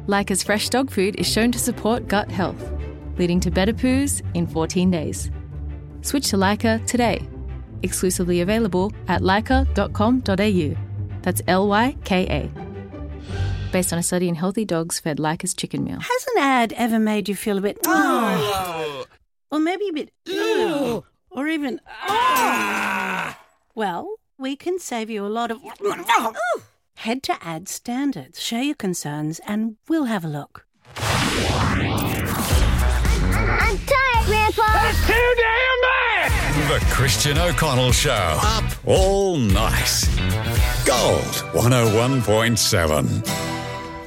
Leica's fresh dog food is shown to support gut health, leading to better poos in 14 days. Switch to Leica today. Exclusively available at leica.com.au. That's Lyka. Based on a study in healthy dogs fed Leica's chicken meal. Has an ad ever made you feel a bit... or maybe a bit... or even... Well, we can save you a lot of... Head to Ad Standards, share your concerns, and we'll have a look. I'm tired, Grandpa. That's too damn bad! The Christian O'Connell Show. Up all night. Gold 101.7.